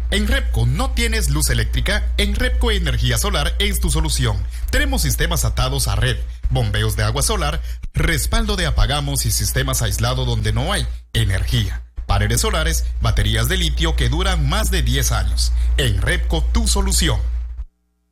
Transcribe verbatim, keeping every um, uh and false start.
¿En Repco no tienes luz eléctrica? En Repco Energía Solar es tu solución. Tenemos sistemas atados a red, bombeos de agua solar, respaldo de apagamos y sistemas aislados donde no hay energía. Paneles solares, baterías de litio que duran más de diez años. En Repco, tu solución.